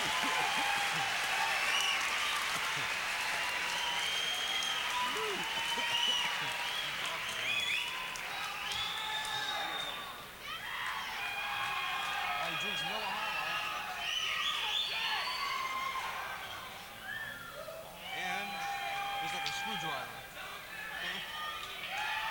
He drinks Miller High Life. And there's like a screwdriver.